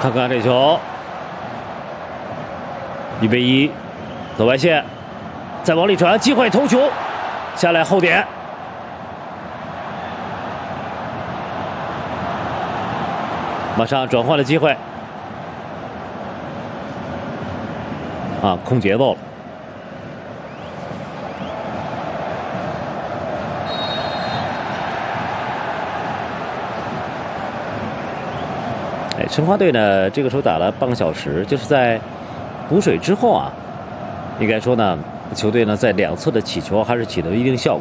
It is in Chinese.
看看这球，1-1，走外线，再往里传，机会头球，下来后点，马上转换了机会，控节奏了。申花队呢，这个时候打了半个小时，就是在补水之后啊，应该说呢，球队呢在2次的起球还是起到一定效果。